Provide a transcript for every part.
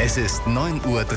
Es ist 9:30 Uhr.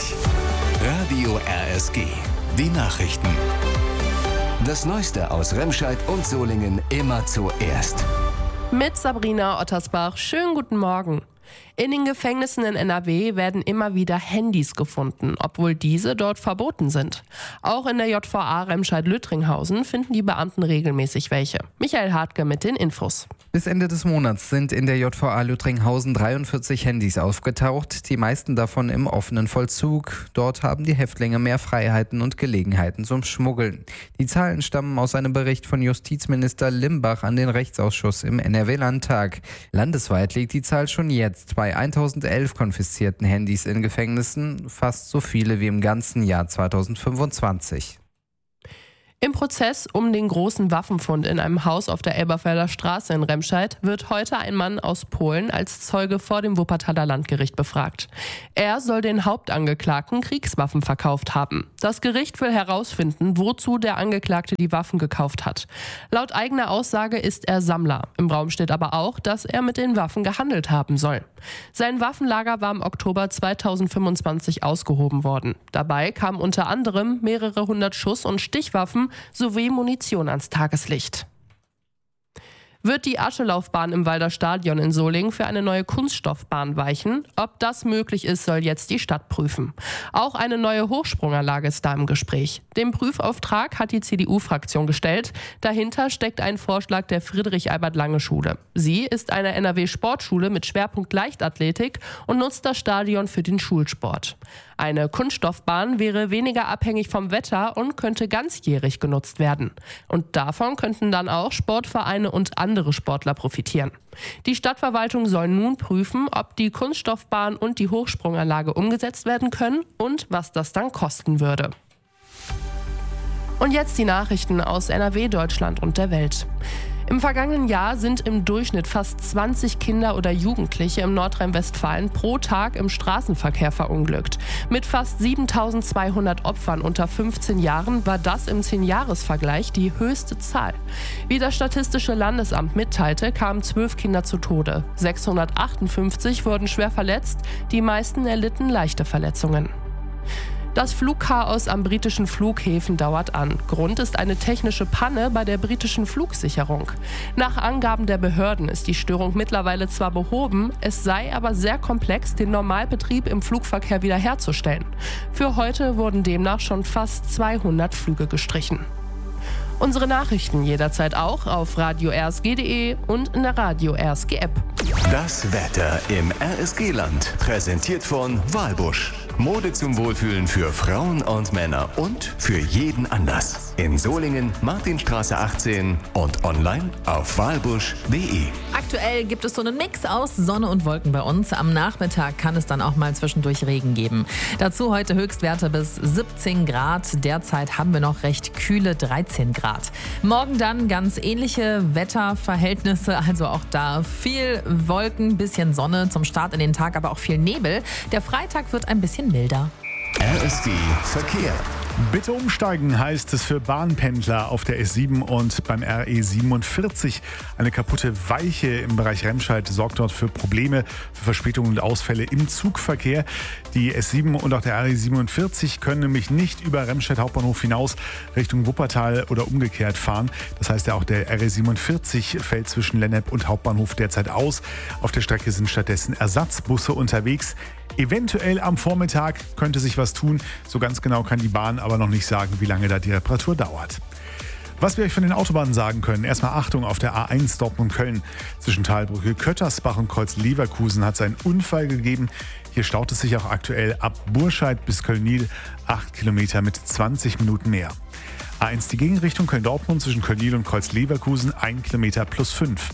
Radio RSG. Die Nachrichten. Das Neueste aus Remscheid und Solingen immer zuerst. Mit Sabrina Ottersbach. Schönen guten Morgen. In den Gefängnissen in NRW werden immer wieder Handys gefunden, obwohl diese dort verboten sind. Auch in der JVA Remscheid-Lüttringhausen finden die Beamten regelmäßig welche. Michael Hartke mit den Infos. Bis Ende des Monats sind in der JVA Lüttringhausen 43 Handys aufgetaucht, die meisten davon im offenen Vollzug. Dort haben die Häftlinge mehr Freiheiten und Gelegenheiten zum Schmuggeln. Die Zahlen stammen aus einem Bericht von Justizminister Limbach an den Rechtsausschuss im NRW-Landtag. Landesweit liegt die Zahl schon jetzt bei 1011 konfiszierten Handys in Gefängnissen, fast so viele wie im ganzen Jahr 2025. Im Prozess um den großen Waffenfund in einem Haus auf der Elberfelder Straße in Remscheid wird heute ein Mann aus Polen als Zeuge vor dem Wuppertaler Landgericht befragt. Er soll den Hauptangeklagten Kriegswaffen verkauft haben. Das Gericht will herausfinden, wozu der Angeklagte die Waffen gekauft hat. Laut eigener Aussage ist er Sammler. Im Raum steht aber auch, dass er mit den Waffen gehandelt haben soll. Sein Waffenlager war im Oktober 2025 ausgehoben worden. Dabei kamen unter anderem mehrere hundert Schuss- und Stichwaffen sowie Munition ans Tageslicht. Wird die Aschelaufbahn im Walder Stadion in Solingen für eine neue Kunststoffbahn weichen? Ob das möglich ist, soll jetzt die Stadt prüfen. Auch eine neue Hochsprunganlage ist da im Gespräch. Den Prüfauftrag hat die CDU-Fraktion gestellt. Dahinter steckt ein Vorschlag der Friedrich-Albert-Lange-Schule. Sie ist eine NRW-Sportschule mit Schwerpunkt Leichtathletik und nutzt das Stadion für den Schulsport. Eine Kunststoffbahn wäre weniger abhängig vom Wetter und könnte ganzjährig genutzt werden. Und davon könnten dann auch Sportvereine und andere Sportler profitieren. Die Stadtverwaltung soll nun prüfen, ob die Kunststoffbahn und die Hochsprunganlage umgesetzt werden können und was das dann kosten würde. Und jetzt die Nachrichten aus NRW, Deutschland und der Welt. Im vergangenen Jahr sind im Durchschnitt fast 20 Kinder oder Jugendliche im Nordrhein-Westfalen pro Tag im Straßenverkehr verunglückt. Mit fast 7.200 Opfern unter 15 Jahren war das im 10-Jahres-Vergleich die höchste Zahl. Wie das Statistische Landesamt mitteilte, kamen 12 Kinder zu Tode. 658 wurden schwer verletzt, die meisten erlitten leichte Verletzungen. Das Flugchaos am britischen Flughäfen dauert an. Grund ist eine technische Panne bei der britischen Flugsicherung. Nach Angaben der Behörden ist die Störung mittlerweile zwar behoben, es sei aber sehr komplex, den Normalbetrieb im Flugverkehr wiederherzustellen. Für heute wurden demnach schon fast 200 Flüge gestrichen. Unsere Nachrichten jederzeit auch auf radio-rsg.de und in der Radio RSG App. Das Wetter im RSG-Land. Präsentiert von Walbusch. Mode zum Wohlfühlen für Frauen und Männer und für jeden Anlass. In Solingen, Martinstraße 18 und online auf walbusch.de. Aktuell gibt es so einen Mix aus Sonne und Wolken bei uns. Am Nachmittag kann es dann auch mal zwischendurch Regen geben. Dazu heute Höchstwerte bis 17 Grad. Derzeit haben wir noch recht kühle 13 Grad. Morgen dann ganz ähnliche Wetterverhältnisse. Also auch da viel Wolken, bisschen Sonne zum Start in den Tag, aber auch viel Nebel. Der Freitag wird ein bisschen milder. RSG Verkehr. Bitte umsteigen, heißt es für Bahnpendler auf der S7 und beim RE47. Eine kaputte Weiche im Bereich Remscheid sorgt dort für Probleme, für Verspätungen und Ausfälle im Zugverkehr. Die S7 und auch der RE47 können nämlich nicht über Remscheid Hauptbahnhof hinaus Richtung Wuppertal oder umgekehrt fahren. Das heißt ja auch der RE47 fällt zwischen Lennep und Hauptbahnhof derzeit aus. Auf der Strecke sind stattdessen Ersatzbusse unterwegs. Eventuell am Vormittag könnte sich was tun. So ganz genau kann die Bahn aber noch nicht sagen, wie lange da die Reparatur dauert. Was wir euch von den Autobahnen sagen können: erstmal Achtung auf der A1 Dortmund-Köln. Zwischen Talbrücke Köttersbach und Kreuz-Leverkusen hat es einen Unfall gegeben. Hier staut es sich auch aktuell ab Burscheid bis Köln-Niel 8 Kilometer mit 20 Minuten mehr. A1 die Gegenrichtung Köln-Dortmund zwischen Köln-Niel und Kreuz-Leverkusen 1 Kilometer plus 5.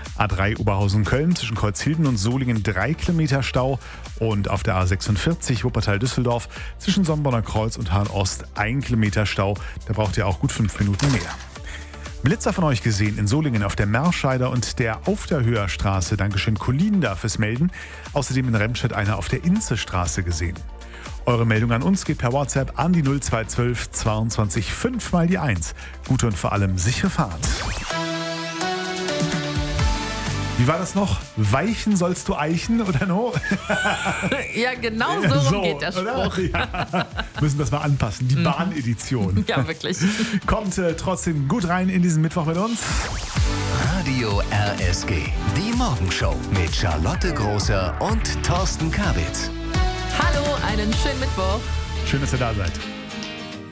A3 Oberhausen-Köln zwischen Kreuzhilden und Solingen 3 Kilometer Stau. Und auf der A46 Wuppertal-Düsseldorf zwischen Sombonner Kreuz und Hahn-Ost 1 Kilometer Stau. Da braucht ihr auch gut 5 Minuten mehr. Blitzer von euch gesehen in Solingen auf der Merscheider und der Auf der Höher Straße. Dankeschön Colin darf es melden. Außerdem in Remscheid einer auf der Inze-Straße gesehen. Eure Meldung an uns geht per WhatsApp an die 0212 22 5 mal die 1. Gute und vor allem sichere Fahrt. Wie war das noch? Weichen sollst du eichen, oder no? Ja, genau so geht der Spruch. Ja. Müssen das mal anpassen. Die Bahn-Edition. Ja, wirklich. Kommt trotzdem gut rein in diesen Mittwoch mit uns. Radio RSG. Die Morgenshow mit Charlotte Großer und Thorsten Kabitz. Hallo, einen schönen Mittwoch. Schön, dass ihr da seid.